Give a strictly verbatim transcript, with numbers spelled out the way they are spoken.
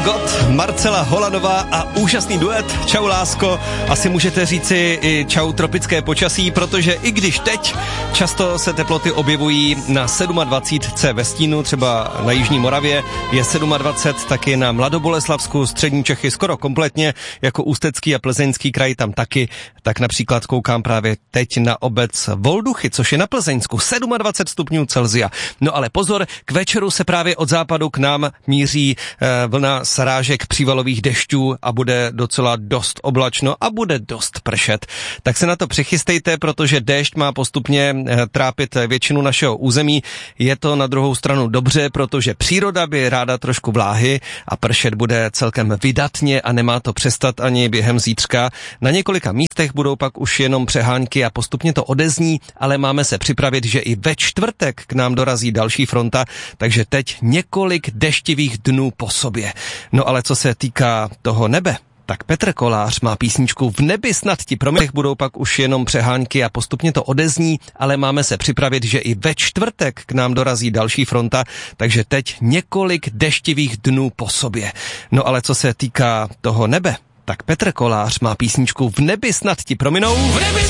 Gott, Marcela Holanová a úžasný duet. Čau lásko, asi můžete říci i čau tropické počasí, protože i když teď často se teploty objevují na dvacet sedm ve stínu, třeba na Jižní Moravě je dvacet sedm, taky na Mladoboleslavsku, střední Čechy skoro kompletně, jako Ústecký a Plzeňský kraj tam taky, tak například koukám právě teď na obec Volduchy, což je na Plzeňsku, dvacet sedm stupňů Celsia. No ale pozor, k večeru se právě od západu k nám míří eh, vlna srážek přívalových dešťů a bude docela dost oblačno a bude dost pršet. Tak se na to přichystejte, protože déšť má postupně eh, trápit většinu našeho území. Je to na druhou stranu dobře, protože příroda by ráda trošku vláhy a pršet bude celkem vydatně a nemá to přestat ani během zítřka. Na několika místech budou pak už jenom přehánky a postupně to odezní, ale máme se připravit, že i ve čtvrtek k nám dorazí další fronta, takže teď několik deštivých dnů po sobě. No ale co se týká toho nebe, tak Petr Kolář má písničku V nebi snad ti promech, budou pak už jenom přehánky a postupně to odezní, ale máme se připravit, že i ve čtvrtek k nám dorazí další fronta, takže teď několik deštivých dnů po sobě. No ale co se týká toho nebe, tak Petr Kolář má písničku V nebi snad ti prominou. V nebi